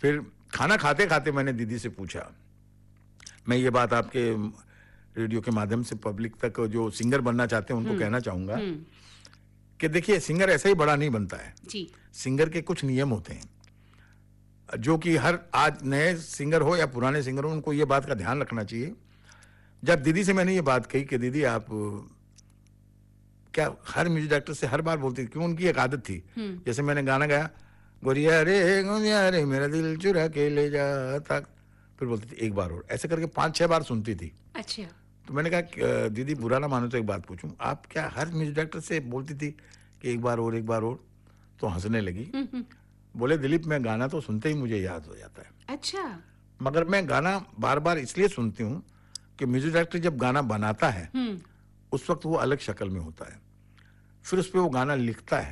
फिर खाना खाते खाते मैंने दीदी से पूछा, मैं ये बात आपके रेडियो के माध्यम से पब्लिक तक जो सिंगर बनना चाहते हैं उनको कहना चाहूंगा कि देखिए, सिंगर ऐसे ही बड़ा नहीं बनता है जी। सिंगर के कुछ नियम होते हैं जो कि हर आज नए सिंगर हो या पुराने सिंगर हो, उनको ये बात का ध्यान रखना चाहिए। जब दीदी से मैंने ये बात कही कि दीदी आप क्या हर म्यूजिक डायरेक्टर से हर बार बोलती थी, क्यों उनकी एक आदत थी, जैसे मैंने गाना गाया, गोरिया रे मेरा दिल चुरा के ले जाता, फिर बोलती थी एक बार और, ऐसे करके 5-6 बार सुनती थी। अच्छा। तो मैंने कहा दीदी बुरा ना मानो तो एक बात पूछूं, आप क्या हर म्यूजिक डायरेक्टर से बोलती थी कि एक बार और एक बार और? तो हंसने लगी, बोले दिलीप मैं गाना तो सुनते ही मुझे याद हो जाता है। अच्छा। मगर मैं गाना बार बार इसलिए सुनती हूँ कि म्यूजिक डायरेक्टर जब गाना बनाता है उस वक्त वो अलग शक्ल में होता है, फिर उस पर वो गाना लिखता है